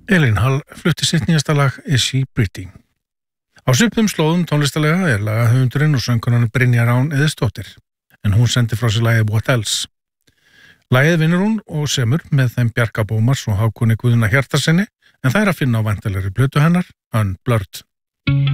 Elín Hall flutti sitt nýjasta lag Is She Pretty. Á svipuðum slóðum tónlistarlega lagahöfundurinn og söngkonan Brynjar Rán Eðisdóttir, en hún sendi frá sér lagið What Else. Lagið vinnur hún og semur með þeim Bjarka Bómars og Hákoni Guðna Hjartarsyni, en það að finna á væntanlegri plötu hennar, Unblurred.